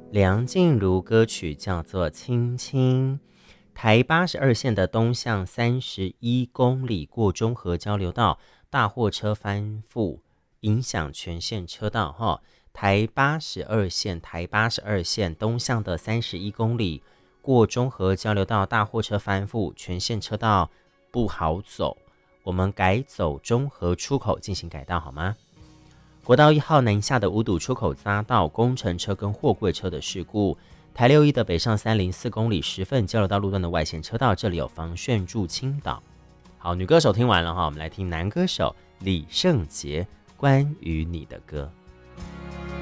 梁静茹歌曲叫做青青。台82线的东向31公里过中和交流道，大货车翻覆，影响全线车道。台82线东向的31公里过中和交流道，大货车翻覆，全线车道不好走，我们改走中和出口进行改道好吗？国道1号南下的五堵出口匝道，工程车跟货柜车的事故。台61的北上304公里10份交流道路段的外线车道，这里有防汛助倾倒。好，女歌手听完了哈，我们来听男歌手李圣杰关于你的歌。